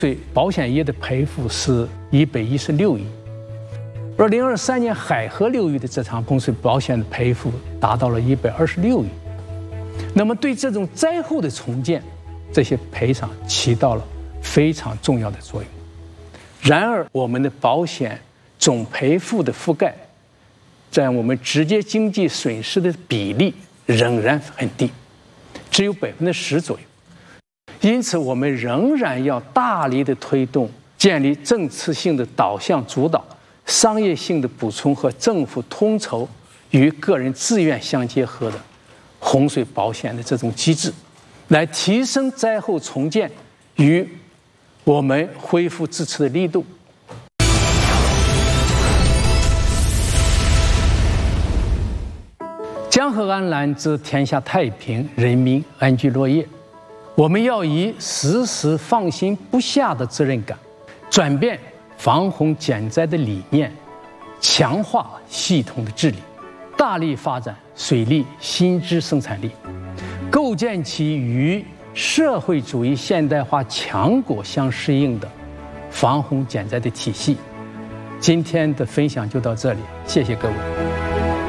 对保险业的赔付是116亿，2023年海河流域的这场洪水保险的赔付达到了126亿。那么对这种灾后的重建，这些赔偿起到了非常重要的作用。然而，我们的保险总赔付的覆盖占我们直接经济损失的比例仍然很低，只有10%左右。因此，我们仍然要大力的推动建立政策性的导向主导、商业性的补充和政府统筹与个人自愿相结合的洪水保险的这种机制，来提升灾后重建与我们恢复支持的力度。江河安澜之天下太平，人民安居乐业。我们要以时时放心不下的责任感，转变防洪减灾的理念，强化系统的治理，大力发展水利新质生产力，构建起与社会主义现代化强国相适应的防洪减灾的体系。今天的分享就到这里，谢谢各位。